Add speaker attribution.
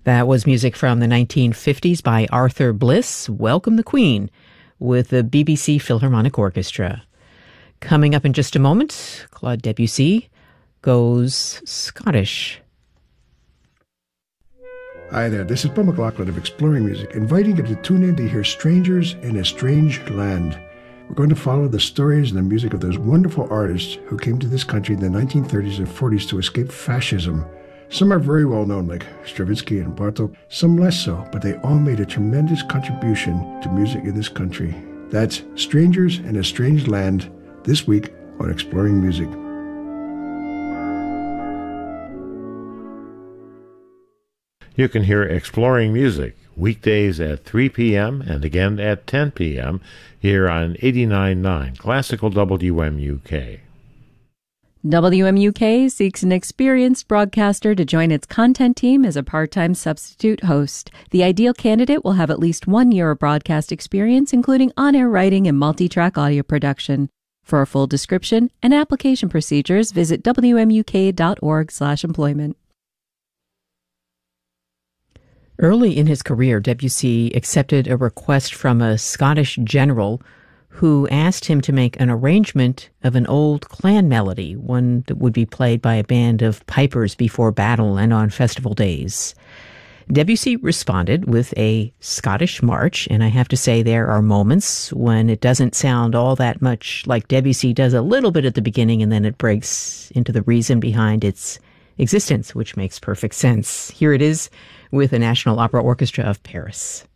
Speaker 1: That was music from the 1950s by Arthur Bliss, Welcome the Queen, with the BBC Philharmonic Orchestra. Coming up in just a moment, Claude Debussy goes Scottish.
Speaker 2: Hi there, this is Paul McLaughlin of Exploring Music, inviting you to tune in to hear Strangers in a Strange Land. We're going to follow the stories and the music of those wonderful artists who came to this country in the 1930s and 40s to escape fascism. Some are very well known, like Stravinsky and Bartók, some less so, but they all made a tremendous contribution to music in this country. That's Strangers in a Strange Land, this week on Exploring Music.
Speaker 3: You can hear Exploring Music weekdays at 3 p.m. and again at 10 p.m. here on 89.9 Classical WMUK.
Speaker 4: WMUK seeks an experienced broadcaster to join its content team as a part-time substitute host. The ideal candidate will have at least 1 year of broadcast experience, including on-air writing and multi-track audio production. For a full description and application procedures, visit wmuk.org/employment.
Speaker 1: Early in his career, Debussy accepted a request from a Scottish general who asked him to make an arrangement of an old clan melody, one that would be played by a band of pipers before battle and on festival days. Debussy responded with a Scottish march, and I have to say there are moments when it doesn't sound all that much like Debussy does a little bit at the beginning, and then it breaks into the reason behind its existence, which makes perfect sense. Here it is with the National Opera Orchestra of Paris.